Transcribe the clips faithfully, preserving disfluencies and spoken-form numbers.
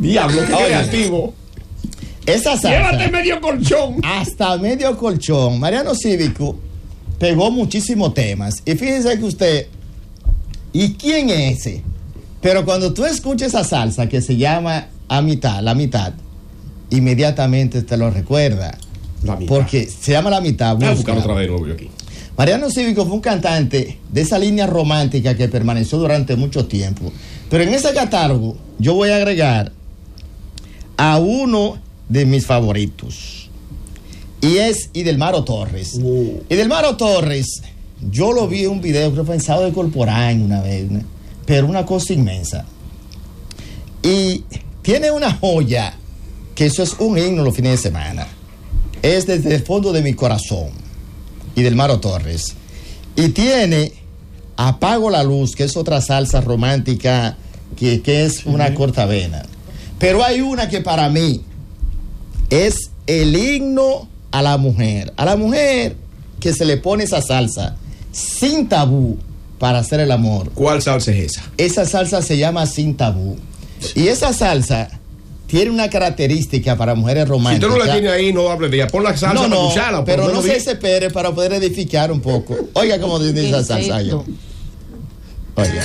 Diablo, qué creativo. Esa salsa. Llévate medio colchón. Hasta medio colchón. Mariano Cívico pegó muchísimos temas. Y fíjense que usted, ¿y quién es ese? Pero cuando tú escuchas esa salsa que se llama A Mitad, La Mitad, inmediatamente te lo recuerda. La mitad. Porque se llama La Mitad. Voy a buscar otra vez nuevo yo aquí. Mariano Cívico fue un cantante de esa línea romántica que permaneció durante mucho tiempo. Pero en ese catálogo yo voy a agregar a uno de mis favoritos. Y es Idelmaro Torres. Uh. Idelmaro Torres, yo lo vi en un video, creo que fue en Sábado de Corporán una vez, ¿no? Pero una cosa inmensa. Y tiene una joya, que eso es un himno los fines de semana. Es Desde el fondo de mi corazón. Idelmaro Torres. Y tiene Apago la luz, que es otra salsa romántica que, que es sí. una cortavena. Pero hay una que para mí es el himno a la mujer. A la mujer que se le pone esa salsa sin tabú para hacer el amor. ¿Cuál salsa es esa? Esa salsa se llama Sin Tabú. Y esa salsa tiene una característica para mujeres románticas. Si tú no la tienes ahí, no hables de ella. Pon la salsa no, no, para escucharla. Pero no se desespere para poder edificar un poco. Oiga cómo dice esa salsa. Oiga. Oiga.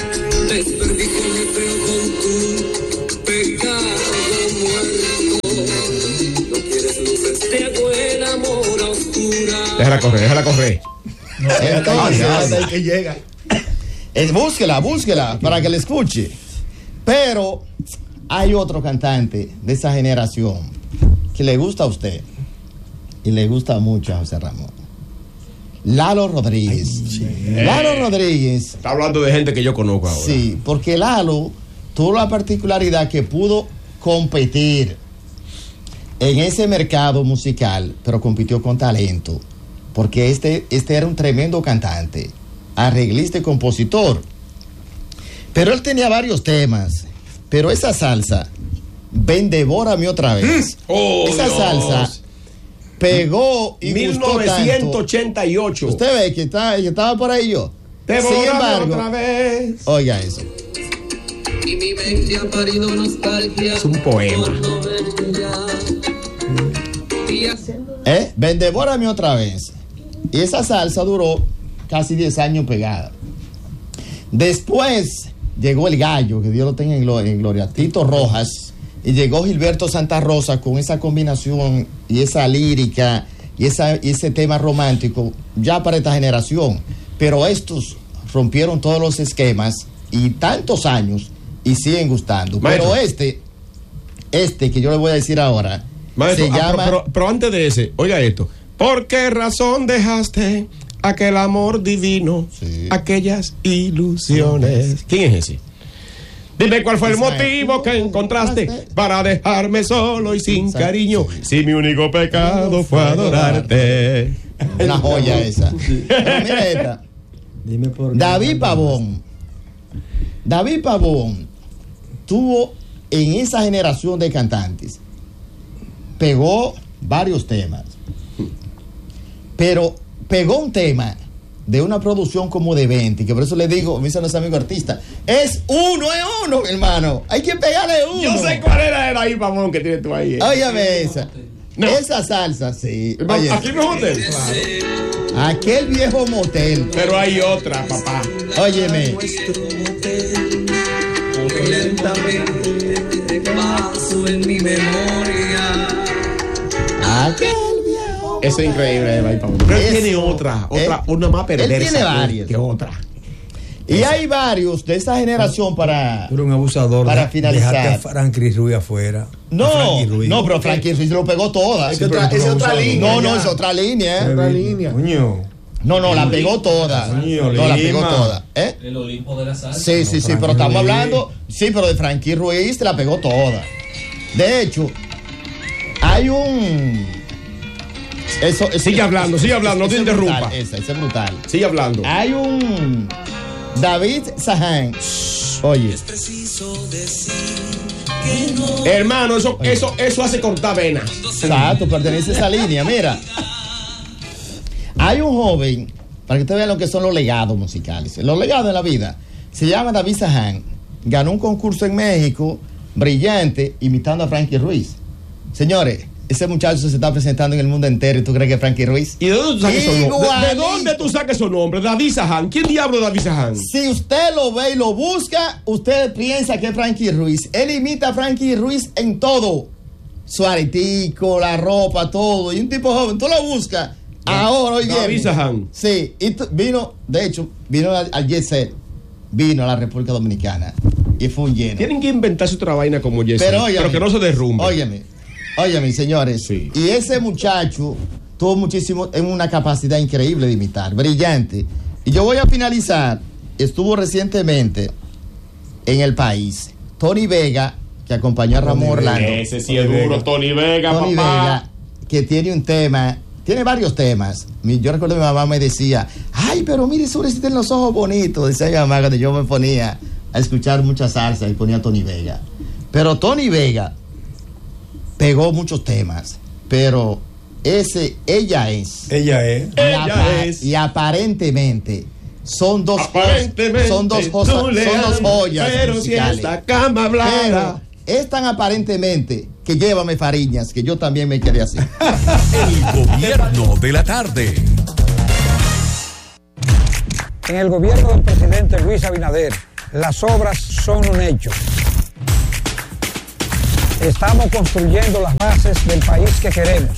Déjala correr, déjala correr. Entonces, que llega. Es, búsquela, búsquela para que la escuche. Pero hay otro cantante de esa generación que le gusta a usted y le gusta mucho a José Ramón. Lalo Rodríguez. Ay, sí. Lalo Rodríguez. Está hablando de gente que yo conozco ahora. Sí, porque Lalo tuvo la particularidad que pudo competir en ese mercado musical, pero compitió con talento. Porque este, este era un tremendo cantante, arreglista y compositor. Pero él tenía varios temas. Pero esa salsa, Ven, devórame otra vez. Oh, esa Dios. salsa pegó y mil novecientos ochenta y ocho. Gustó tanto. Usted ve que, está, que estaba por ahí yo. Devórame Sin embargo, otra vez. Oiga eso. Y mi mente ha parido nostalgia. Es un poema. ¿Eh? Ven, devórame otra vez. Y esa salsa duró casi diez años pegada. Después llegó el gallo, que Dios lo tenga en gloria, en gloria, Tito Rojas, y llegó Gilberto Santa Rosa con esa combinación y esa lírica y, esa, y ese tema romántico ya para esta generación. Pero estos rompieron todos los esquemas y tantos años y siguen gustando. Maestro. Pero este, este que yo le voy a decir ahora, Maestro, se ah, llama... Pero, pero, pero antes de ese, oiga esto. ¿Por qué razón dejaste aquel amor divino, sí. aquellas ilusiones? ¿Quién es ese? Dime cuál fue el motivo que encontraste para dejarme solo y sin cariño, si mi único pecado fue adorarte. Una joya esa. Pero mira esta. Dime por David Pavón. David Pavón tuvo en esa generación de cantantes, pegó varios temas, pero pegó un tema de una producción como de veinte, que por eso le digo, me dicen los amigos artistas, es uno, es uno, hermano, hay que pegarle uno. Yo sé cuál era el ahí, Pavón, que tienes tú ahí. Eh. Óyame esa, no. Esa salsa, sí. Oye, aquí no es hotel. Claro. Aquel viejo motel. Pero hay otra, papá. Óyeme. Lentamente paso en mi memoria. Aquel. Eso es increíble, pero él tiene otra, otra, eh, una más perversa. Él tiene varias. Que otra. Y esa. Hay varios de esa generación para. Tú eres un abusador. Para de, finalizar. Dejaste a Frankie Ruiz afuera. No, Ruiz. No, pero Frankie Ruiz lo pegó toda. Es otra, es otra línea. No, no, es otra línea. Es otra línea. Coño. No, no, la pegó toda. Coño, no, la pegó toda. ¿Eh? El Olimpo de la salsa. Sí, sí, no, sí, pero estamos Ruiz. hablando. Sí, pero de Frankie Ruiz la pegó toda. De hecho, hay un. Eso, eso, sigue hablando, sigue hablando, no te interrumpa. Ese es brutal. Sigue hablando. Hay un David Sahan. Oye. Hermano, eso, eso, eso hace cortar venas. Exacto, pertenece a esa línea. Mira. Hay un joven, para que ustedes vean lo que son los legados musicales. Los legados de la vida. Se llama David Sahan. Ganó un concurso en México brillante, imitando a Frankie Ruiz. Señores, ese muchacho se está presentando en el mundo entero y tú crees que es Frankie Ruiz. ¿Y de dónde tú sacas esos nombres? ¿De, de dónde tú sacas esos nombres? David Sahan. ¿Quién diablo es David Sahan? Si usted lo ve y lo busca, usted piensa que es Frankie Ruiz. Él imita a Frankie Ruiz en todo. Su aretico, la ropa, todo. Y un tipo joven, tú lo buscas. Ahora, hoy viene. David Sahan. Sí, y tú, vino, de hecho, vino al, al Jet Set, vino a la República Dominicana y fue un lleno. Tienen que inventarse otra vaina como Jesse, pero, óyame, pero que no se derrumbe. Óyeme, óyeme, señores. Sí. Y ese muchacho tuvo muchísimo, en una capacidad increíble de imitar, brillante. Y yo voy a finalizar. Estuvo recientemente en el país Tony Vega, que acompañó a Ramón Orlando. Ese sí es duro, Tony Vega, Tony papá. Vega, que tiene un tema, tiene varios temas. Yo recuerdo que mi mamá me decía, ay, pero mire, sobre si tiene los ojos bonitos. Decía mi mamá cuando yo me ponía a escuchar mucha salsa y ponía a Tony Vega. Pero Tony Vega pegó muchos temas, pero ese, ella es. Ella es. Y, ella apa- es. y aparentemente son dos Aparentemente, son dos cosas, son dos joyas pero musicales. Si esta cama hablara. Pero es tan aparentemente que llévame Fariñas, que yo también me quedé así. El gobierno de la tarde. En el gobierno del presidente Luis Abinader, las obras son un hecho. Estamos construyendo las bases del país que queremos.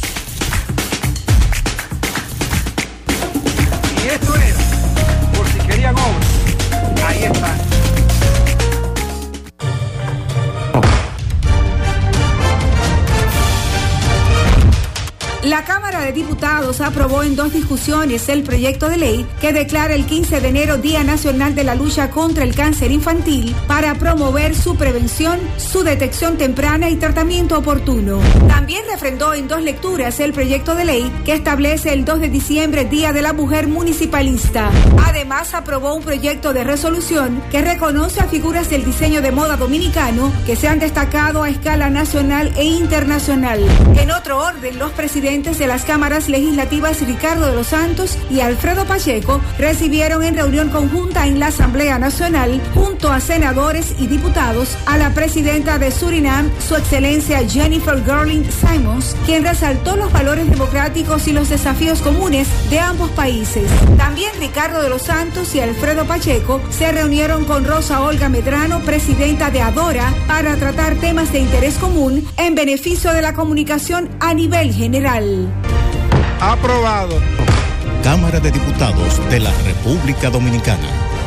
Y esto era, por si querían obras, ahí están. La Cámara de Diputados aprobó en dos discusiones el proyecto de ley que declara el quince de enero Día Nacional de la Lucha contra el Cáncer Infantil para promover su prevención, su detección temprana y tratamiento oportuno. También refrendó en dos lecturas el proyecto de ley que establece el dos de diciembre Día de la Mujer Municipalista. Además, aprobó un proyecto de resolución que reconoce a figuras del diseño de moda dominicano que se han destacado a escala nacional e internacional. En otro orden, los presidentes de las cámaras legislativas Ricardo de los Santos y Alfredo Pacheco recibieron en reunión conjunta en la Asamblea Nacional, junto a senadores y diputados, a la presidenta de Surinam, su excelencia Jennifer Gurling Simons, quien resaltó los valores democráticos y los desafíos comunes de ambos países. También Ricardo de los Santos y Alfredo Pacheco se reunieron con Rosa Olga Medrano, presidenta de ADORA, para tratar temas de interés común en beneficio de la comunicación a nivel general. Aprobado. Cámara de Diputados de la República Dominicana.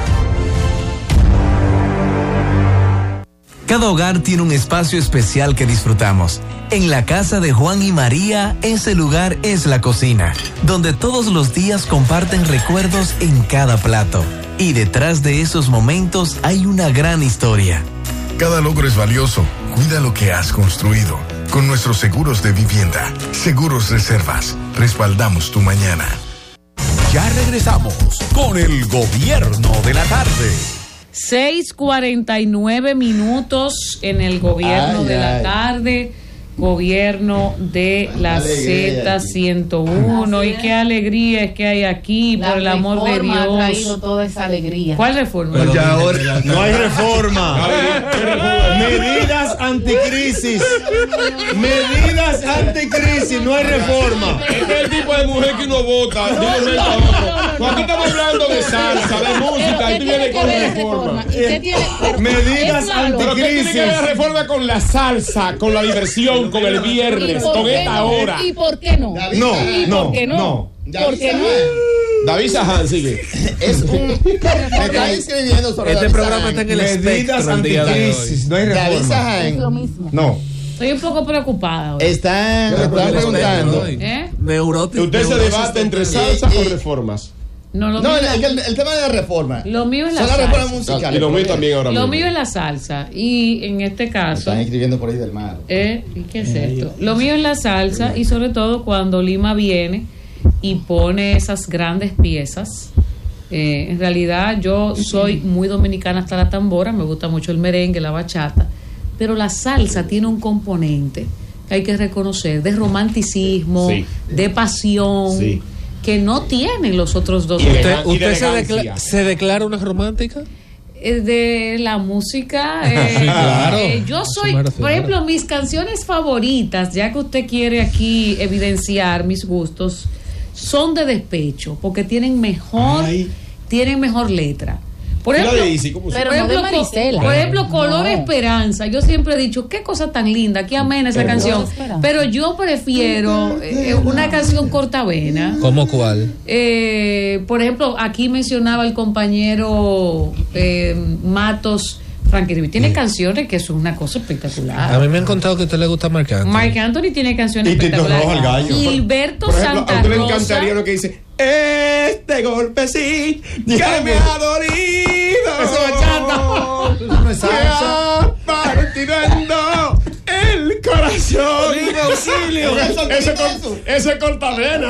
Cada hogar tiene un espacio especial que disfrutamos. En la casa de Juan y María, ese lugar es la cocina, donde todos los días comparten recuerdos en cada plato. Y detrás de esos momentos hay una gran historia. Cada logro es valioso. Cuida lo que has construido. Con nuestros seguros de vivienda, Seguros Reservas, respaldamos tu mañana. Ya regresamos con el gobierno de la tarde. seis cuarenta y nueve minutos en el gobierno Ay, de la ay. tarde. Gobierno de la Z ciento uno. Y qué alegría es que hay aquí, La por el amor de reforma Dios. ha traído toda esa alegría. ¿Cuál reforma? Pero ya ahora No hay reforma. Medidas anticrisis. Medidas anticrisis, no hay reforma. Este es el tipo de mujer que uno vota de un momento a otro. Cuando estamos hablando de salsa, de música, y tú vienes con reforma. Medidas Pero ¿qué tiene que ver la anticrisis. reforma con la salsa, con la diversión, con el viernes, con esta hora? ¿Y por qué no? No, ¿Y no, por qué no? no. ¿Por qué no? David Sahan sigue. Es un. Me está escribiendo sobre este David programa Sahan. está en el Medidas espectro el día de hoy. anticrisis, no hay Es lo reforma. mismo. No. Estoy un poco preocupada hoy. Están, están preguntando. ¿Eh? Neurótico. Usted se debate entre salsa o reformas. No, lo No, mío, el, el- el tema de la reforma. lo mío es la Son las reformas salsa. musicales. Y lo mío también ahora Lo mismo. mío es la salsa. Y en este caso. Están escribiendo por ahí del mar. Eh, ¿y qué es esto? Lo mío es la salsa, y sobre todo cuando Lima viene y pone esas grandes piezas. Eh, en realidad yo soy muy dominicana hasta la tambora, me gusta mucho el merengue, la bachata, pero la salsa tiene un componente que hay que reconocer, de romanticismo, Sí. de pasión, Sí. que no tienen los otros dos. Y de- géneros. y de ¿Usted se, elegancia. decla- se declara una romántica? eh, de la música. Eh, Sí, claro. eh, yo soy, por ejemplo, mis canciones favoritas, ya que usted quiere aquí evidenciar mis gustos, son de despecho, porque tienen mejor, Ay. tienen mejor letra. Por ejemplo, Daisy, ¿cómo por ejemplo, no de Marisela. por ejemplo, Color No. Esperanza. Yo siempre he dicho, qué cosa tan linda, qué amena esa Color canción. Esperanza. Pero yo prefiero eh, una canción cortavena. ¿Cómo cuál? Eh, por ejemplo, aquí mencionaba el compañero eh, Matos Frankie Rivera. Tiene canciones que son una cosa espectacular. A mí me han contado que a usted le gusta Marc Anthony. Marc Anthony tiene canciones Y Tito espectaculares. Rojo, el gallo. Gilberto Por ejemplo, Santa a usted le Rosa. encantaría lo que dice: este golpe sí que me ha dolido. Eso es bachata. Eso no es salsa. Me ha partido en dos el corazón. auxilio. Ese cor- ese cortavena.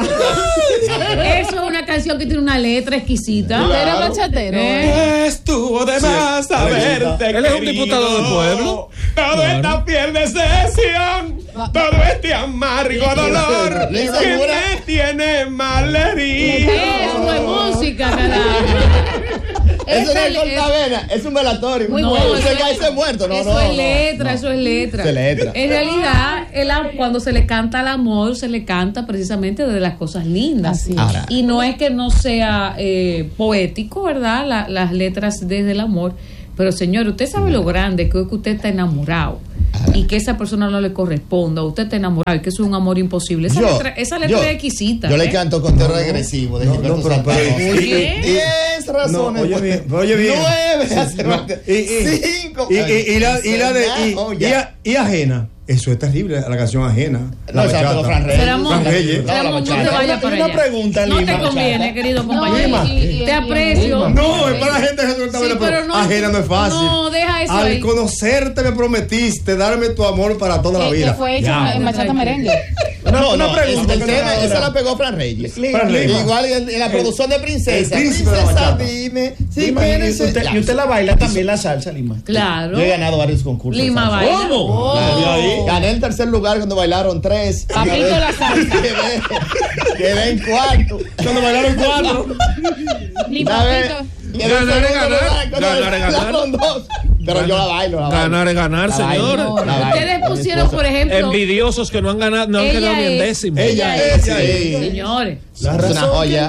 Eso es una canción que tiene una letra exquisita. Claro. Era bachatero. ¿Eh? Estuvo de más haberte Él es un querido. diputado del pueblo. Todo Claro. esta piel de sesión, todo este amargo dolor ¿Le que asegura? me tiene malherido. Eso es música, carajo. Eso no Esa es le- cortavena, es un velatorio. Muy no, bueno, usted eso- cae muerto. No, eso no, es no, letra, no. eso es letra. Eso es letra. En realidad, el am- cuando se le canta al amor, se le canta precisamente de las cosas lindas. Así es. Ahora. Y no es que no sea eh, poético, ¿verdad? La- las letras desde el amor. Pero señor, usted sabe lo grande que es que usted está enamorado y que esa persona no le corresponda. Usted está enamorado y que eso es un amor imposible. Esa Yo- letra, esa letra yo- es exquisita. Yo ¿eh? le canto conteo regresivo de No, Gilberto no, pero- Santa pero- Rosa. ¿Qué? Diez razones. oye pues. bien, oye bien. Nueve hace No, rato. y, y- Cinco. y, y- y la, y la de y, Oh, y ya. a- y ajena. Eso es terrible, la canción ajena. No, La exacto, bachata. Fran Reyes. Será Fran Reyes. No, la no te bachata. vayas para Una allá. pregunta, No te Lima. conviene, querido No, compañero. y- y- y- Te y- aprecio. No, es para la gente que se Sí, pero no- ajena no es fácil. no, deja eso Al ahí. conocerte me prometiste darme tu amor para toda la Que- vida. que fue hecho Ya. en bachata merengue. No, una no, pregunta, el que tema, no- esa la pegó Fran Reyes. Fran Reyes. Igual en, en la producción de Princesa. el príncipe de la Princesa, bachata. dime. Si Lima, quieres y, usted, ser- y usted la baila también la salsa, Lima. Claro. Yo he ganado varios concursos. de Lima salsa. baila. ¿Cómo? Claro. Oh. Ahí. Gané en tercer lugar cuando bailaron tres. Papito Quedé- la salsa. Quedé, quedé en cuarto. Cuando bailaron cuatro. Ni Una vez, papito. quedé en Ganar es segundo ganar. lugar cuando Ganar es ganar. bailaron dos. Pero yo la bailo, la bailo. Ganar es ganar, La bailo, señores. la bailo. Ustedes Mi pusieron, esposa. por ejemplo, Envidiosos que no han ganado, no han Ella quedado ni en es- décimo. Ella ella es, es, sí. señores. Es una joya.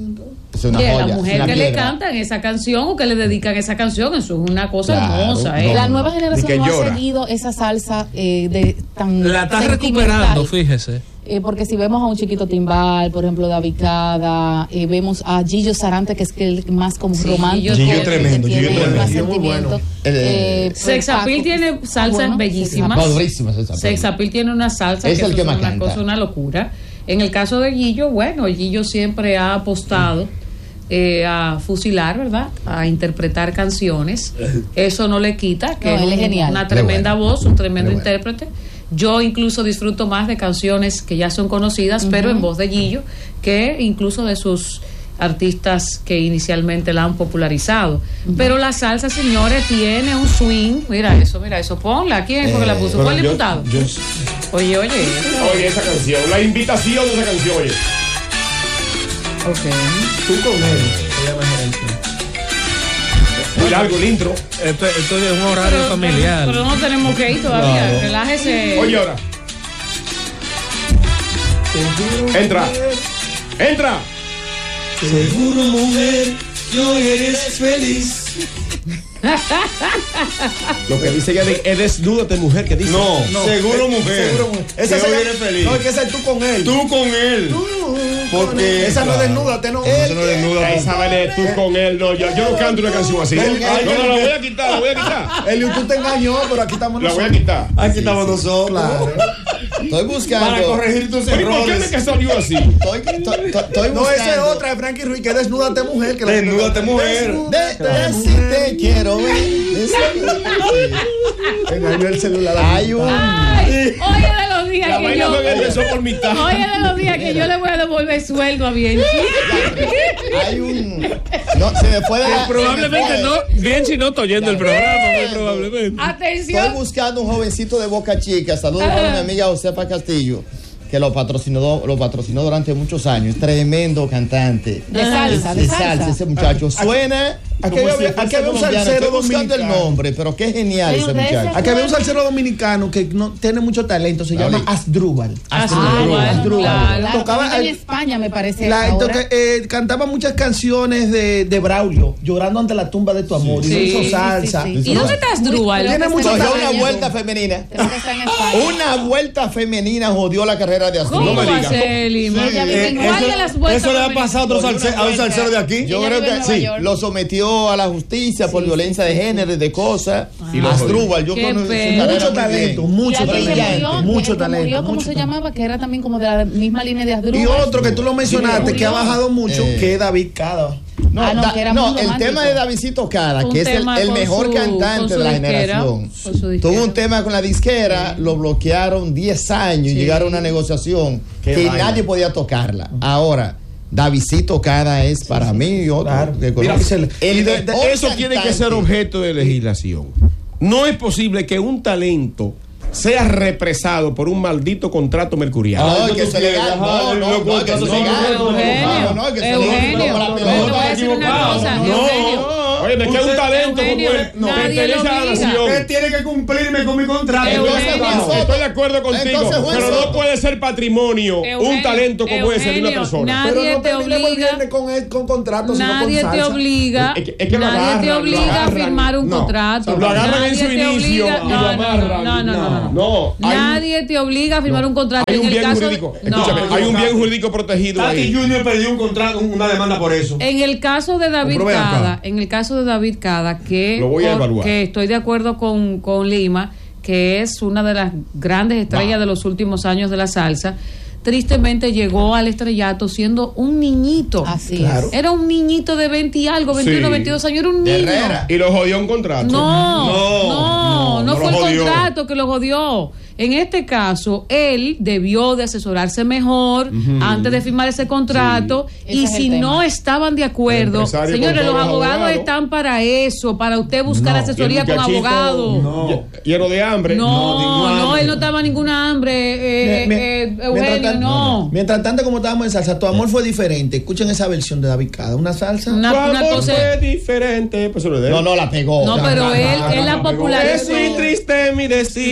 Es una Que joya. la es mujer una que le piedra. cantan esa canción o que le dedican esa canción, eso es una cosa Claro, hermosa. ¿eh? no. La nueva generación que no llora. ha seguido esa salsa eh, de tan La está sentimental. recuperando, fíjese. Eh, porque si vemos a un Chiquito Timbal, por ejemplo, David Cada, eh, vemos a Gillo Sarante, que es que el más como Sí, romántico. Gillo que tremendo, tiene Gillo más tremendo. sentimiento. Eh, Eh, Sex Appeal Paco, tiene salsas bueno, bellísimas. No, durísimo ese Sex Sex Appeal tiene una salsa Es que el eso que es más una canta. cosa, una locura. En el caso de Gillo, bueno, Gillo siempre ha apostado eh, a fusilar, ¿verdad? A interpretar canciones. Eso no le quita que No, es él es un- genial. una Qué tremenda bueno. voz, un tremendo Qué bueno. intérprete. Yo incluso disfruto más de canciones que ya son conocidas, pero en voz de Gillo, que incluso de sus artistas que inicialmente la han popularizado. Pero la salsa, señores, tiene un swing. Mira eso, mira eso. Ponla. ¿Quién fue que la puso? ¿Fue el yo- diputado? yo- Oye, oye. Oye, esa canción, la invitación de esa canción, oye. Ok. Tú con él. Se llama esa canción. Muy largo el intro. Esto, esto es un horario Pero, familiar. pero, pero no tenemos que ir todavía. Claro. Relájese. Oye, ahora. Entra. Entra. Seguro, mujer, no eres feliz. Lo que dice ella de, es desnúdate, mujer, que dice. No, No, seguro, eh, mujer. seguro, mujer. Esa Que se hoy viene eres feliz. No, es que esa es tú con él. Tú con él. Porque Esa no es claro. desnúdate, no. Esa no es desnuda. Esa vaina tú con él. No, yo, yo no canto una canción así. No, Él- no, no, la voy a quitar, la voy a quitar. El YouTube te engañó, pero aquí estamos La voy a nosotros. quitar. Aquí estamos nosotros. Estoy buscando. Para corregir tus Pero ¿y por qué me errores. que salió así? Estoy, estoy, estoy, estoy No, esa es buscando. otra de Frankie Ruiz, que es Desnúdate Mujer. Que la- Desnúdate, mujer. De, de si te quiero ver. de si- Engañó el celular. Hay un. Ay, hoy es de los días La que vaina yo. fue que empezó por mitad. Hoy es de los días que yo le voy a devolver sueldo a Bienchi. Hay un. No, se me fue de la- Probablemente se me no. fue. Bien si no está oyendo el programa, muy probablemente. Estoy Atención. buscando un jovencito de Boca Chica. Saludos para mi amiga Josefa Castillo. que lo patrocinó, lo patrocinó durante muchos años. Tremendo cantante. De salsa, de De salsa. salsa, ese muchacho. Suena Aquí como había- si aquí fuese había un colombiano. salsero Estoy buscando el dominicano. nombre, pero qué genial Sí, ese de ese muchacho. Aquí había un salsero dominicano que no tiene mucho talento, se llama Dale. Asdrúbal. Ah, Asdrúbal. claro. Tocaba en el- España, me parece. La- ahora. toca- eh, cantaba muchas canciones de, de Braulio, llorando ante la tumba de tu amor. Sí. Y hizo Sí, salsa. sí, sí. ¿Y dónde estás, Drúbal? Creo Tiene que mucho está en Cogió una España. vuelta femenina. Creo que está en España. Una vuelta femenina jodió la carrera de Asdrúbal. ¿Cómo No me va a diga. ser, Lima? Ella vive en Eh, ¿cuál eso- de las vueltas Eso le ha femeninas? pasado a, otro salse- a un salsero de aquí. Yo Ella creo vive que en Nueva sí, York. lo sometió a la justicia por violencia de género y de cosas. Y lo Asdrúbal, yo Qué conozco su pena. carrera Mucho muy talento, bien. mucho Y aquel que talento. murió, Mucho el que murió, talento. ¿cómo mucho se talento. llamaba? Que era también como de la misma línea de Asdrúbal. Y otro que tú lo mencionaste, que ha bajado mucho, Eh. que es David Cada. No, Ah, no, da- que era no, muy el romántico. tema de Davidcito Cara, Un que es el, tema el con mejor su- cantante con de su la disquera, generación. con su disquera. Tuvo un tema con la disquera, lo bloquearon diez años y Sí. llegaron a una negociación Qué que vaina. nadie podía tocarla. Ahora, Davidito Cara es para mí otro Claro. que Mira, conozco. el- El de- de- mejor eso tiene que cantante. ser objeto de legislación. No es posible que un talento sea represado por un maldito contrato mercurial. No, Ay, que tú se quieres, legal, ajá, no, el no, loco no, que contrato se son legal. Eugenio, No, no, que se Eugenio, legal. te voy a decir una cosa, No, Eugenio. oye, me queda un talento Eugenio, como él. No, nadie pertenece lo a la obliga. nación. Usted tiene que cumplirme con mi contrato. Eugenio. Entonces, Estoy de acuerdo contigo, Entonces, Juan pero Soto. no puede ser patrimonio un Eugenio, talento como ese de una Eugenio, persona. nadie Pero no te terminemos el obliga. viernes con, el- con contratos, sino con Nadie te salsa. obliga, Es que- es que lo nadie agarran, te lo obliga a agarran. firmar un No, contrato. lo agarran en Nadie su te inicio obliga- y lo no, no, amarran. No, no, no, no. No, hay un- Nadie te obliga a firmar un contrato. Hay En un el bien caso de- jurídico. no. Escúchame, hay un bien jurídico protegido Tati ahí. Junior perdió un contrato, una demanda por eso. En el caso de David Pero ven acá. Cada, en el caso de David Cada, que, Lo voy a evaluar. que estoy de acuerdo con, con Lima, que es una de las grandes estrellas de los últimos años de la salsa, tristemente llegó al estrellato siendo un niñito. Así Claro. Era un niñito de veinte y algo, veintiuno, Sí. veintidós años, era un De niño. Herrera. Y lo jodió un contrato. No, no, no, no, no fue lo el jodió. contrato que lo jodió. En este caso, él debió de asesorarse mejor antes de firmar ese contrato. Sí. Y Ese es si el no tema. estaban de acuerdo, El empresario señores, con los todos los abogados, abogados. están para eso, para usted buscar No, asesoría y el con muchachito, abogados. No. Lleno de hambre. No, ningún no, hambre. él no estaba ninguna hambre, eh, Mi- mi- eh, mientras Eugenio, tanto- no. Mientras tanto, como estábamos en salsa, tu amor fue diferente. Escuchen esa versión de David Cada. Una salsa. Una, Tu una amor cosa. fue diferente. Pues eso no es de él. No, no, la pegó. No, pero él, él la Es popularizó. muy triste mi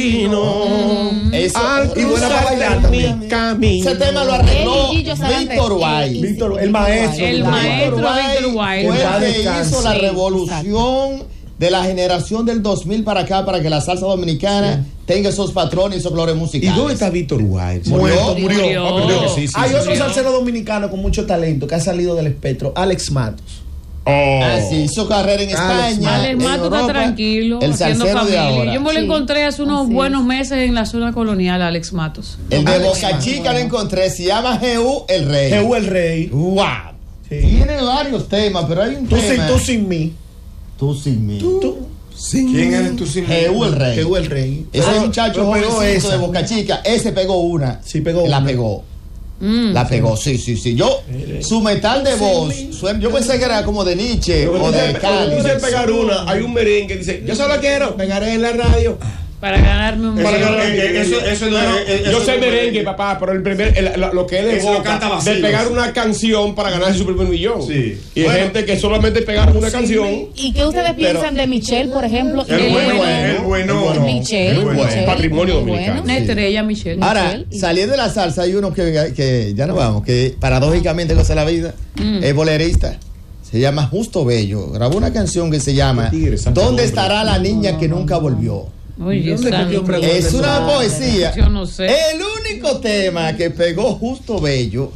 destino. Eso- Al y buena cruzar para bailar mi también. camino. Ese tema lo arregló Él y Gillo Sarante. Víctor Guay. Y- y- Víctor, y- el maestro. El Víctor maestro Guay Víctor Guay. fue En paz el que descanse. hizo la Sí, revolución de la generación del dos mil para acá para que la salsa dominicana tenga esos patrones y esos colores ¿Y musicales. dónde está Víctor Guay? Murió, Murió. murió. Ah, pero sí, sí, Hay sí, otro sí. salsero dominicano con mucho talento que ha salido del espectro, Alex Matos. Oh. Ah, sí, hizo carrera en España. Alex en Mato está Europa, tranquilo, el haciendo salsero de familia. ahora. Yo me lo Sí, encontré hace unos así buenos es. meses en la zona colonial, Alex Matos. El de Alex Boca Matos. Chica lo encontré, se llama Jehú el Rey. Jehú el Rey. Wow. Sí. Tiene varios temas, pero hay un Tú sin, tema. tú sin mí. Tú sin mí. Tú. ¿Quién eres tú sin mí? Jehú el Rey. Jehú el Rey. Ese Ah, muchacho lo pegó jovencito esa. de Boca Chica, ese pegó una. Sí, pegó La una. pegó. Mm. La pegó, sí, sí, sí. Yo, su metal de voz, suena- yo pensé que era como de Nietzsche o de Cali. Tú sabes pegar una, hay un merengue que dice, yo solo quiero, pegaré en la radio. Para ganarme un Eso, millón. eh, eh, eso, eso no es- eh, Yo eso sé no es merengue, papá, pero el primer, el- lo, lo que él Eso lo evoca canta de Basilio. pegar una canción para ganarse su primer millón. Sí. Y hay Bueno. gente que solamente pegaron una canción. ¿Y qué ustedes piensan de Michelle, por ejemplo? El Él bueno, bueno. el bueno. Michelle, El bueno. Michelle, Patrimonio muy dominicano. Una estrella, Michelle. Ahora, Michelle. saliendo de la salsa, hay uno que, que ya no vamos, que paradójicamente goza la vida, es bolerista. Se llama Justo Bello. Grabó una canción que se llama Tigre, santo ¿Dónde nombre. estará la niña que nunca volvió? Oye, ¿Dónde santo. que este hombre Es una poesía. Yo no sé. El único tema que pegó Justo Bello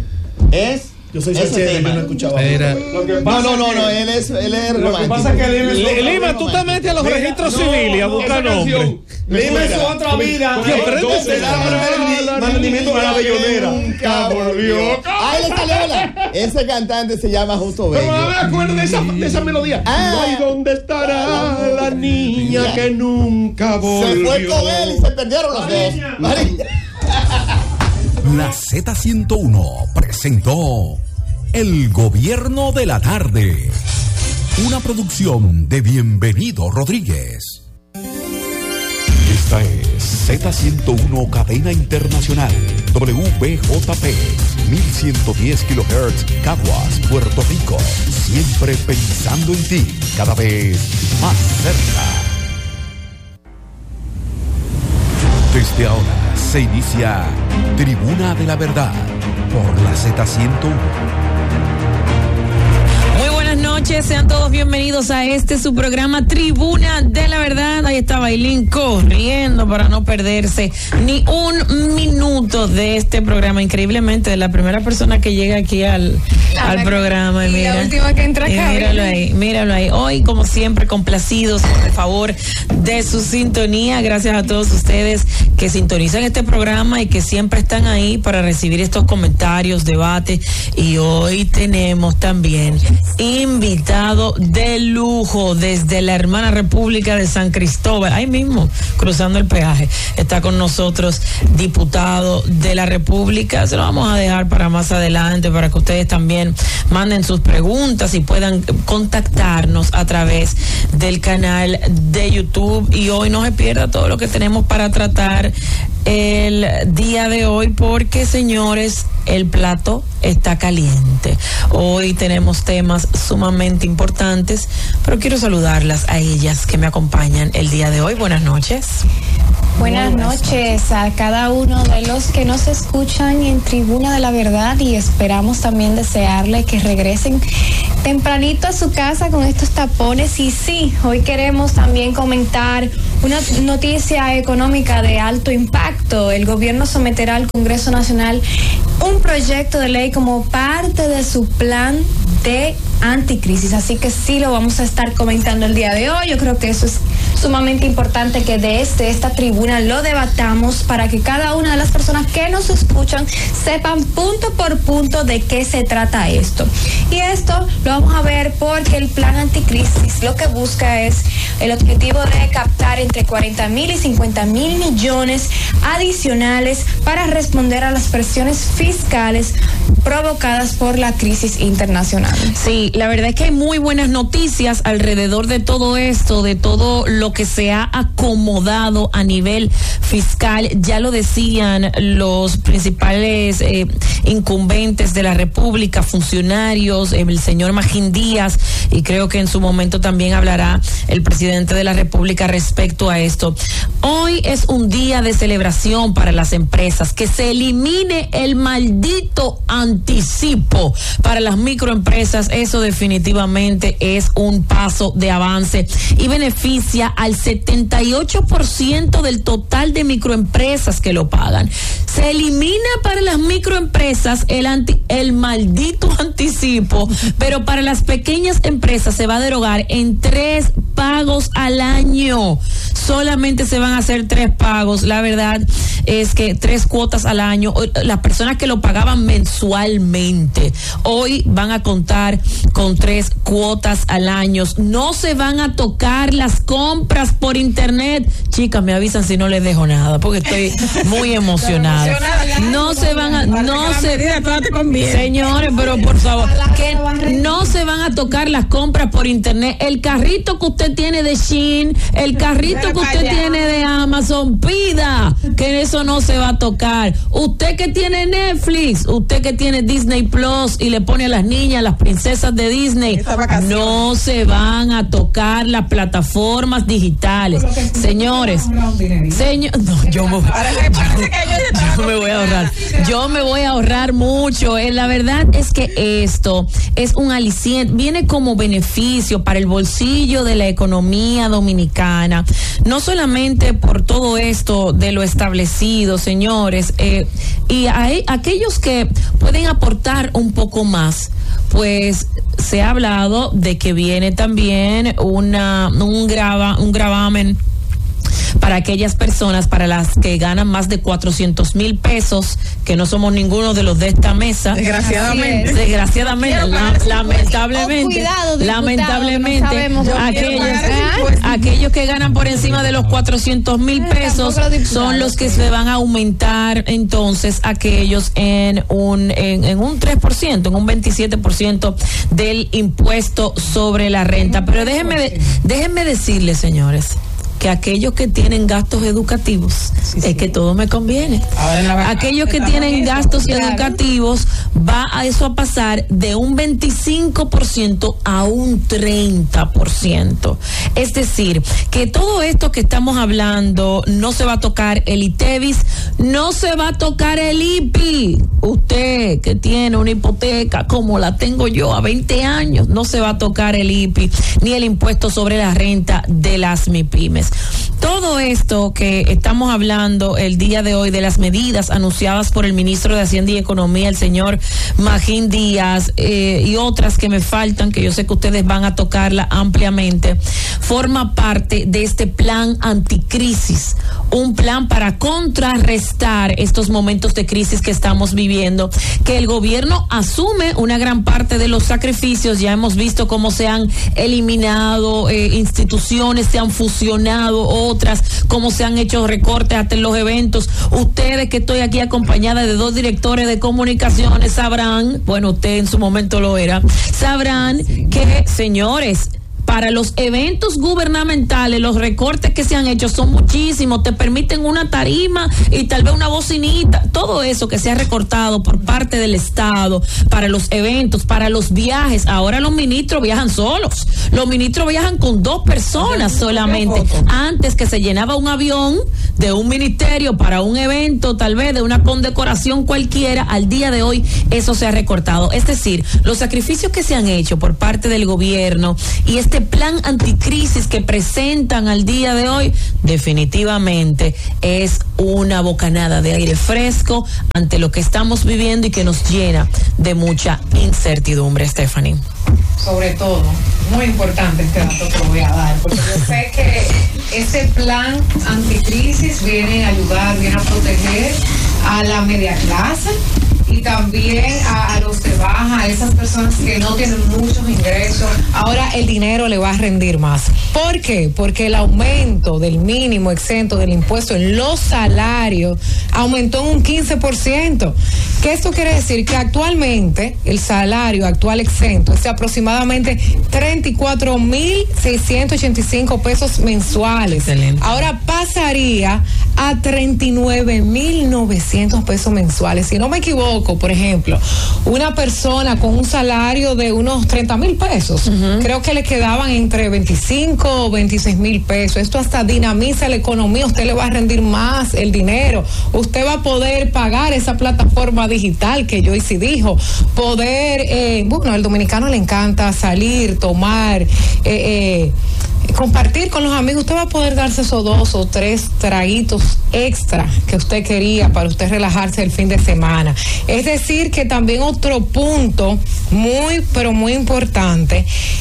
es. Yo soy ese salsero, tema. yo no escuchaba. Mira. Lo que No, pasa no, no, es que- no, él es, él es Lo que romántico. pasa es que Lima es Li- otra- Lima, tú te metes a los Mira, registros no, civiles a no, buscar esa nombres. canción. Lima es otra vida. ¿Qué? Entonces, ¿Dónde da está mantenimiento a la bellonera. Nunca volvió. Ahí le salió, ¿verdad? Ese cantante se llama Justo Pero no Bello. me acuerdo de esa, de esa melodía. Ah. Ay, ¿dónde estará la niña que nunca volvió? Se fue con él y se perdieron los dos. María. La Z ciento uno presentó El Gobierno de la Tarde. Una producción de Bienvenido Rodríguez. Esta es Z ciento uno Cadena Internacional, W B J P, mil ciento diez kilohertz, Caguas, Puerto Rico. Siempre pensando en ti, cada vez más cerca. Desde ahora se inicia Tribuna de la Verdad por la Z ciento uno. Buenas noches, sean todos bienvenidos a este su programa Tribuna de la Verdad. Ahí está Bailín corriendo para no perderse ni un minuto de este programa. Increíblemente, de la primera persona que llega aquí al, al programa. Y mira, la última que entra acá. Míralo ahí, míralo ahí. Hoy, como siempre, complacidos por favor de su sintonía. Gracias a todos ustedes que sintonizan este programa y que siempre están ahí para recibir estos comentarios, debates. Y hoy tenemos también invitado de lujo desde la hermana República de San Cristóbal, ahí mismo, cruzando el peaje. Está con nosotros diputado de la República. Se lo vamos a dejar para más adelante, para que ustedes también manden sus preguntas y puedan contactarnos a través del canal de YouTube. Y hoy no se pierda todo lo que tenemos para tratar el día de hoy, porque, señores, el plato está caliente. Hoy tenemos temas sumamente importantes, pero quiero saludarlas a ellas que me acompañan el día de hoy. Buenas noches. Buenas, buenas noches, noches a cada uno de los que nos escuchan en Tribuna de la Verdad, y esperamos también desearles que regresen tempranito a su casa con estos tapones. Y sí, hoy queremos también comentar una noticia económica de alto impacto. El gobierno someterá al Congreso Nacional un proyecto de ley como parte de su plan de anticrisis, así que sí lo vamos a estar comentando el día de hoy. Yo creo que eso es sumamente importante, que desde esta tribuna lo debatamos para que cada una de las personas que nos escuchan sepan punto por punto de qué se trata esto. Y esto lo vamos a ver porque el plan anticrisis lo que busca es el objetivo de captar entre cuarenta mil y cincuenta mil millones adicionales para responder a las presiones fiscales provocadas por la crisis internacional. Sí, la verdad es que hay muy buenas noticias alrededor de todo esto, de todo lo que se ha acomodado a nivel fiscal. Ya lo decían los principales eh, incumbentes de la República, funcionarios, eh, el señor Magín Díaz, y creo que en su momento también hablará el presidente de la República respecto a esto. Hoy es un día de celebración para las empresas, que se elimine el maldito anticipo para las microempresas. Eso definitivamente es un paso de avance y beneficia al setenta y ocho por ciento del total de microempresas que lo pagan. Se elimina para las microempresas el anti, el maldito anticipo, pero para las pequeñas empresas se va a derogar en tres pagos al año. Solamente se van a hacer tres pagos. La verdad es que tres cuotas al año. Las personas que lo pagaban mensualmente, hoy van a contar con tres cuotas al año. No se van a tocar las compras por internet. Chicas, me avisan si no les dejo nada, porque estoy muy emocionada. No se van a, no se, señores, pero por favor, que no se van a tocar las compras por internet. El carrito que usted tiene de Shein, el carrito que usted tiene de Amazon, pida que eso no se va a tocar. Usted que tiene Netflix, usted que tiene Disney Plus y le pone a las niñas, las princesas de Disney, no se van a tocar las plataformas digitales. Señores, señor, no, yo, me, yo, yo me voy a ahorrar. Yo me voy a ahorrar mucho. Eh, la verdad es que esto es un aliciente, viene como beneficio para el bolsillo de la economía dominicana, no solamente por todo esto de lo establecido, señores, eh, y hay aquellos que pueden aportar un poco más. Pues se ha hablado de que viene también una un grava, un gravamen para aquellas personas, para las que ganan más de cuatrocientos mil pesos, que no somos ninguno de los de esta mesa. Desgraciadamente. Desgraciadamente, la, lamentablemente, oh, cuidado, lamentablemente, no aquellos, aquellos que ganan por encima de los cuatrocientos mil pesos son los que se van a aumentar entonces aquellos en un en, en un tres por ciento, en un veintisiete por ciento del impuesto sobre la renta. Pero déjenme déjenme decirles, señores, que aquellos que tienen gastos educativos, sí, es sí. que todo me conviene. La, aquellos que tienen eso, gastos claro. educativos, va a eso a pasar de un veinticinco por ciento a un treinta por ciento. Es decir, que todo esto que estamos hablando, no se va a tocar el ITEVIS, no se va a tocar el I P I. Usted que tiene una hipoteca como la tengo yo a veinte años, no se va a tocar el I P I ni el impuesto sobre la renta de las MIPYMES. Todo esto que estamos hablando el día de hoy de las medidas anunciadas por el ministro de Hacienda y Economía, el señor Magín Díaz, eh, y otras que me faltan, que yo sé que ustedes van a tocarla ampliamente, forma parte de este plan anticrisis, un plan para contrarrestar estos momentos de crisis que estamos viviendo, que el gobierno asume una gran parte de los sacrificios. Ya hemos visto cómo se han eliminado eh, instituciones, se han fusionado otras, cómo se han hecho recortes hasta en los eventos. Ustedes, que estoy aquí acompañada de dos directores de comunicaciones, sabrán, bueno, usted en su momento lo era, sabrán sí. que, señores, para los eventos gubernamentales, los recortes que se han hecho son muchísimos. Te permiten una tarima y tal vez una bocinita. Todo eso que se ha recortado por parte del Estado para los eventos, para los viajes. Ahora los ministros viajan solos. Los ministros viajan con dos personas solamente. Antes, que se llenaba un avión de un ministerio para un evento, tal vez de una condecoración cualquiera, al día de hoy eso se ha recortado. Es decir, los sacrificios que se han hecho por parte del gobierno y este plan anticrisis que presentan al día de hoy, definitivamente es una bocanada de aire fresco ante lo que estamos viviendo y que nos llena de mucha incertidumbre, Stephanie. Sobre todo, muy importante este dato que voy a dar, porque yo sé que ese plan anticrisis viene a ayudar, viene a proteger a la media clase y también a, a los de baja, a esas personas que no tienen muchos ingresos. Ahora el dinero le va a rendir más. ¿Por qué? Porque el aumento del mínimo exento del impuesto en los salarios aumentó en un quince por ciento. ¿Qué esto quiere decir? Que actualmente el salario actual exento es de aproximadamente treinta y cuatro mil seiscientos ochenta y cinco pesos mensuales. Excelente. Ahora pasaría a treinta y nueve mil novecientos pesos mensuales. Si no me equivoco, por ejemplo, una persona con un salario de unos treinta mil pesos, uh-huh. creo que le quedaban entre veinticinco o veintiséis mil pesos. Esto hasta dinamiza la economía. Usted le va a rendir más el dinero. Usted va a poder pagar esa plataforma digital que Joyce dijo. Poder, eh, bueno, al dominicano le encanta salir, tomar, eh, eh, compartir con los amigos. Usted va a poder darse esos dos o tres traguitos extra que usted quería para usted relajarse el fin de semana. Es decir, que también otro punto muy, pero muy importante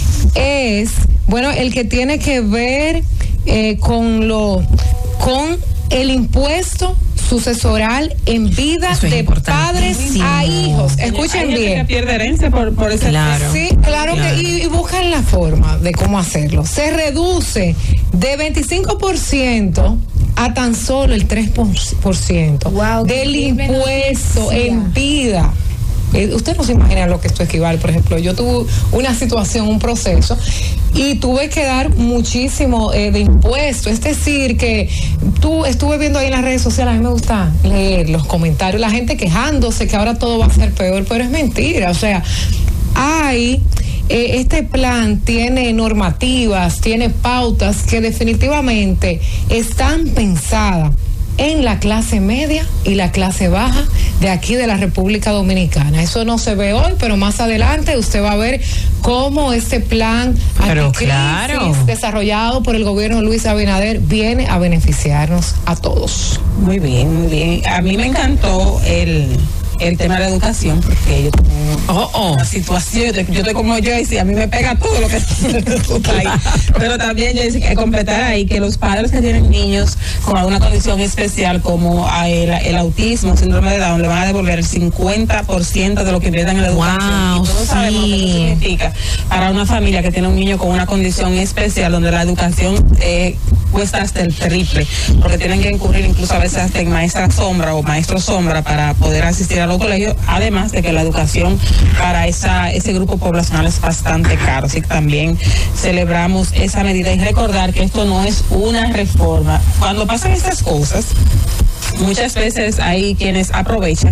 es, bueno, el que tiene que ver eh, con lo, con el impuesto sucesoral en vida de padres a hijos. Escuchen hay bien. Que pierde herencia por, por ese claro. Sí, claro, claro. que y, y buscan la forma de cómo hacerlo. Se reduce de veinticinco por ciento a tan solo el tres por ciento wow, del impuesto en vida. Eh, usted no se imagina lo que esto equivale. Por ejemplo, yo tuve una situación, un proceso, y tuve que dar muchísimo eh, de impuesto. Es decir, que tú estuve viendo ahí en las redes sociales, a mí me gusta leer los comentarios, la gente quejándose que ahora todo va a ser peor, pero es mentira. O sea, hay... Eh, este plan tiene normativas, tiene pautas que definitivamente están pensadas en la clase media y la clase baja de aquí de la República Dominicana. Eso no se ve hoy, pero más adelante usted va a ver cómo este plan anticrisis claro. desarrollado por el gobierno de Luis Abinader viene a beneficiarnos a todos. Muy bien, muy bien. A mí me encantó el... el tema de la educación, porque yo tengo oh, oh. una situación, yo, yo estoy como yo, y si a mí me pega todo lo que está ahí. Pero también yo decía que completar ahí que los padres que tienen niños con alguna condición especial como el, el autismo, síndrome de Down, le van a devolver el cincuenta por ciento de lo que inviertan en la educación. Wow, y todos sí. sabemos lo que eso significa para una familia que tiene un niño con una condición especial, donde la educación eh, cuesta hasta el triple, porque tienen que incurrir incluso a veces hasta en maestra sombra o maestro sombra para poder asistir a los colegios, además de que la educación para esa ese grupo poblacional es bastante caro. Así que también celebramos esa medida y recordar que esto no es una reforma. Cuando pasan estas cosas, muchas veces hay quienes aprovechan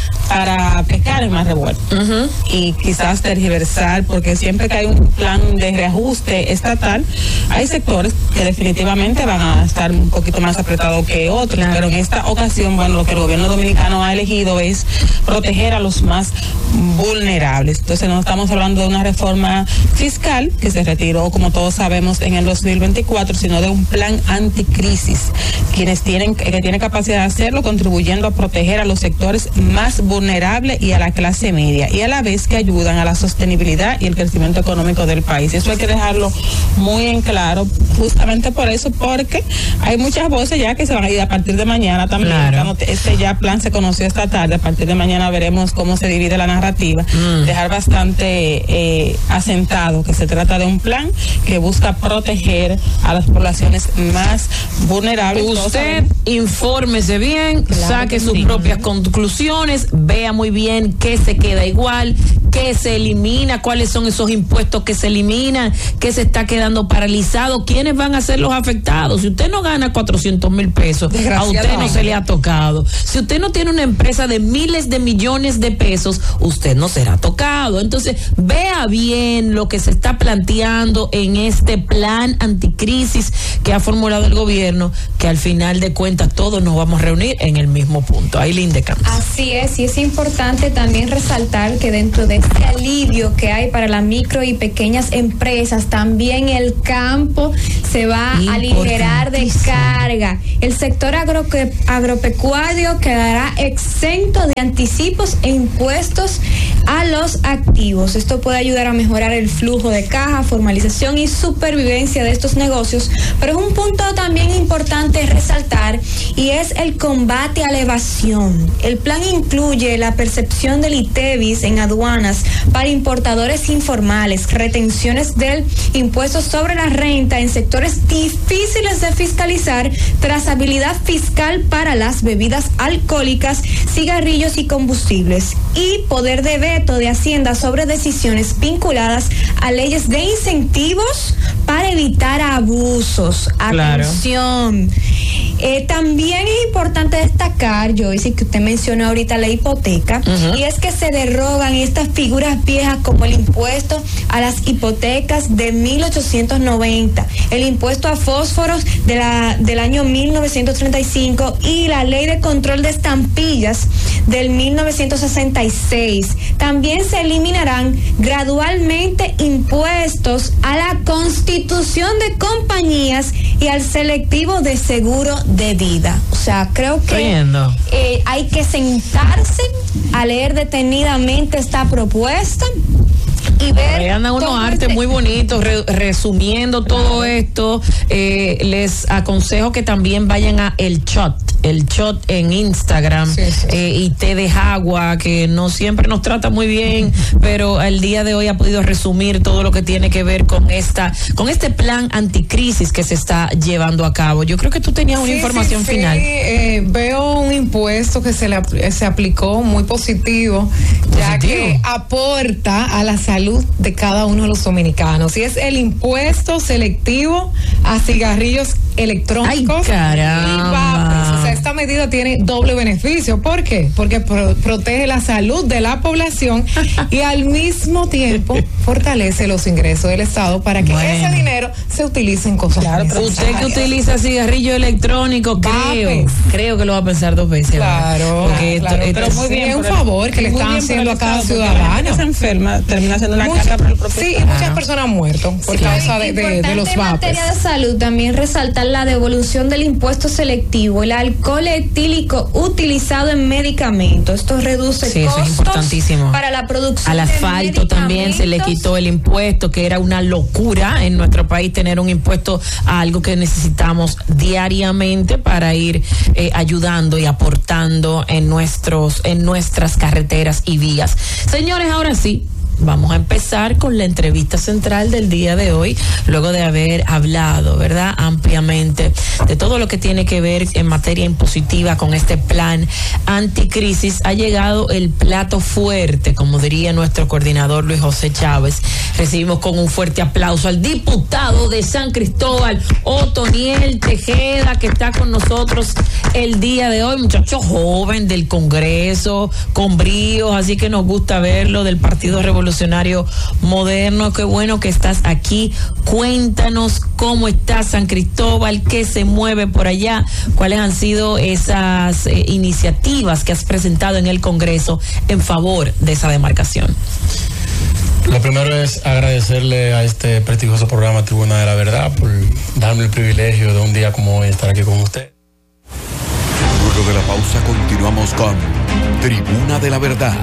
para pescar en más revuelto uh-huh. y quizás tergiversar, porque siempre que hay un plan de reajuste estatal, hay sectores que definitivamente van a estar un poquito más apretados que otros, claro. Pero en esta ocasión, bueno, lo que el gobierno dominicano ha elegido es proteger a los más vulnerables. Entonces no estamos hablando de una reforma fiscal que se retiró, como todos sabemos, en el dos mil veinticuatro, sino de un plan anticrisis, quienes tienen, que tiene capacidad de hacerlo, contribuyendo a proteger a los sectores más vulnerables y a la clase media, y a la vez que ayudan a la sostenibilidad y el crecimiento económico del país. Eso hay que dejarlo muy en claro, justamente por eso, porque hay muchas voces ya que se van a ir a partir de mañana también. Claro. Este ya plan se conoció esta tarde, a partir de mañana veremos cómo se divide la narrativa. Mm. Dejar bastante eh, asentado que se trata de un plan que busca proteger a las poblaciones más vulnerables. Usted infórmese bien, claro, saque sus sí. propias conclusiones, vea muy bien qué se queda igual, qué se elimina, cuáles son esos impuestos que se eliminan, qué se está quedando paralizado, quiénes van a ser los afectados. Si usted no gana cuatrocientos mil pesos, a usted no se le ha tocado. Si usted no tiene una empresa de miles de millones de pesos, usted no será tocado. Entonces, vea bien lo que se está planteando en este plan anticrisis que ha formulado el gobierno, que al final de cuentas todos nos vamos a reunir en el mismo punto. Ailín de Campos. Así es, y es importante también resaltar que dentro de este alivio que hay para las micro y pequeñas empresas, también el campo se va a liberar de carga. El sector agro, agropecuario quedará exento de anticipos e impuestos a los activos. Esto puede ayudar a mejorar el flujo de caja, formalización y supervivencia de estos negocios, pero es un punto también importante resaltar, y es el combate a la evasión. El plan incluye la percepción del ITEVIS en aduanas para importadores informales, retenciones del impuesto sobre la renta en sectores difíciles de fiscalizar, trazabilidad fiscal para las bebidas alcohólicas, cigarrillos y combustibles, y poder de veto de Hacienda sobre decisiones vinculadas a leyes de incentivos para evitar abusos. Claro. Atención. Eh, también es importante destacar, Joyce, que usted mencionó ahorita la hipoteca, uh-huh. y es que se derrogan estas figuras viejas como el impuesto a las hipotecas de mil ochocientos noventa, el impuesto a fósforos de la, del año mil novecientos treinta y cinco y la ley de control de estampillas del mil novecientos sesenta y seis. También se eliminarán gradualmente impuestos a la constitución de compañías y al selectivo de seguro de vida. O sea, creo que eh, hay que sentarse a leer detenidamente esta propuesta y ver. Ahí andan unos artes muy bonitos re, resumiendo claro. todo esto. Eh, les aconsejo que también vayan a El Shot, El Shot en Instagram, sí, sí. Eh, y Té de Agua, que no siempre nos trata muy bien, pero el día de hoy ha podido resumir todo lo que tiene que ver con esta, con este plan anticrisis que se está llevando a cabo. Yo creo que tú tenías una sí, información sí, final. Sí, eh, veo un impuesto que se le se aplicó muy positivo, positivo, ya que aporta a la salud de cada uno de los dominicanos, y es el impuesto selectivo a cigarrillos electrónicos. Ay, caramba. Y vapers. O sea, esta medida tiene doble beneficio. ¿Por qué? Porque pro- protege la salud de la población y al mismo tiempo fortalece los ingresos del Estado para que bueno. ese dinero se utilice en cosas claro, pero usted que utiliza cigarrillo electrónico, creo, creo que lo va a pensar dos veces. Claro, porque claro, esto, pero esto muy bien, es un el, favor que le están haciendo a cada ciudadano. Se enferma, termina haciendo una Mucha, carga para el propio Sí, y muchas personas han muerto por sí, causa de, de, de los en vapers. materia de salud también resaltar la devolución del impuesto selectivo, el alcohol etílico utilizado en medicamentos. Esto reduce sí, costos eso es importantísimo. Para la producción al asfalto también se le quitó el impuesto, que era una locura en nuestro país tener un impuesto a algo que necesitamos diariamente para ir eh, ayudando y aportando en nuestros en nuestras carreteras y vías. Señores, ahora sí, vamos a empezar con la entrevista central del día de hoy, luego de haber hablado, ¿verdad?, ampliamente de todo lo que tiene que ver en materia impositiva con este plan anticrisis. Ha llegado el plato fuerte, como diría nuestro coordinador Luis José Chávez. Recibimos con un fuerte aplauso al diputado de San Cristóbal, Otoniel Tejeda, que está con nosotros el día de hoy, muchacho joven del Congreso, con bríos, así que nos gusta verlo, del Partido Revolucionario Moderno. Qué bueno que estás aquí. Cuéntanos cómo está San Cristóbal, qué se mueve por allá, cuáles han sido esas eh, iniciativas que has presentado en el Congreso en favor de esa demarcación. Lo primero es agradecerle a este prestigioso programa Tribuna de la Verdad por darme el privilegio de un día como hoy estar aquí con usted. Luego de la pausa continuamos con Tribuna de la Verdad.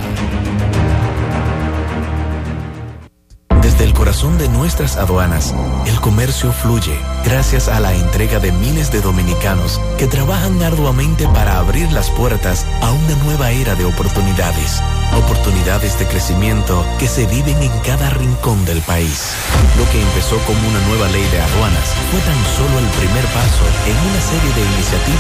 Desde el corazón de nuestras aduanas, el comercio fluye gracias a la entrega de miles de dominicanos que trabajan arduamente para abrir las puertas a una nueva era de oportunidades. Oportunidades de crecimiento que se viven en cada rincón del país. Lo que empezó como una nueva ley de aduanas fue tan solo el primer paso en una serie de iniciativas